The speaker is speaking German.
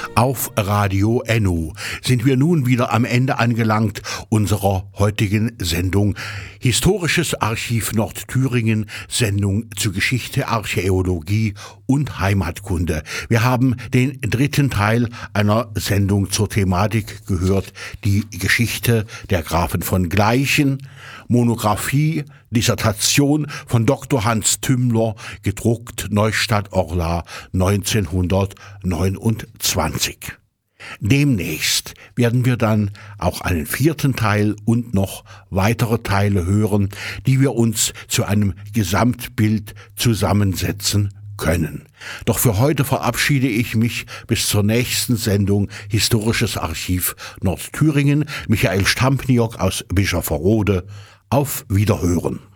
Auf Radio Enno sind wir nun wieder am Ende angelangt unserer heutigen Sendung Historisches Archiv Nordthüringen, Sendung zu Geschichte, Archäologie und Heimatkunde. Wir haben den dritten Teil einer Sendung zur Thematik gehört, die Geschichte der Grafen von Gleichen, Monographie, Dissertation von Dr. Hans Tümmler, gedruckt Neustadt-Orla 1929. Demnächst werden wir dann auch einen vierten Teil und noch weitere Teile hören, die wir uns zu einem Gesamtbild zusammensetzen können. Doch für heute verabschiede ich mich bis zur nächsten Sendung Historisches Archiv Nordthüringen. Michael Stampniok aus Bischofferode. Auf Wiederhören.